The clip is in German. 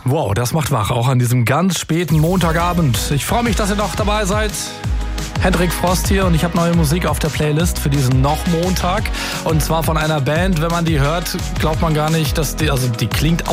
Wow, das macht wach, auch an diesem ganz späten Montagabend. Ich freue mich, dass ihr noch dabei seid. Hendrik Frost hier und ich habe neue Musik auf der Playlist für diesen noch Montag. Und zwar von einer Band, wenn man die hört, glaubt man gar nicht, dass die klingt